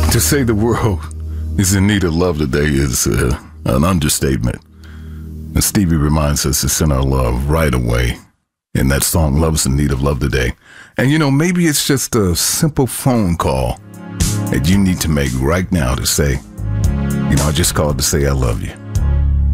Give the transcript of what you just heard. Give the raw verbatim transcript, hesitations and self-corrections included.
To say the world is in need of love today is uh, an understatement. And Stevie reminds us to send our love right away. In that song, Love's in Need of Love Today. And you know, maybe it's just a simple phone call that you need to make right now to say, you know, I just called to say I love you.